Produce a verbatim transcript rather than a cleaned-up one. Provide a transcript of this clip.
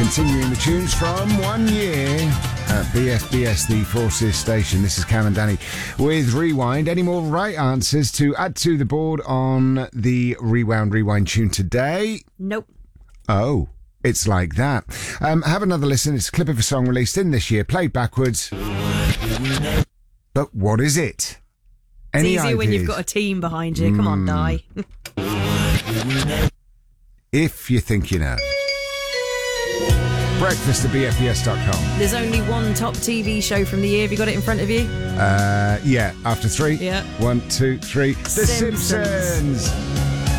Continuing the tunes from one year at B F B S, the Forces station. This is Cam and Danny with Rewind. Any more right answers to add to the board on the Rewound Rewind tune today? Nope. Oh, it's like that. Um, have another listen. It's a clip of a song released in this year, played backwards. But what is it? Any It's easier ideas? when you've got a team behind you. Come on, Di. If you think you know. Breakfast at b f b s dot com. There's only one top T V show from the year. Have you got it in front of you? Uh, yeah, after three. Yeah. One, two, three. The Simpsons. Simpsons.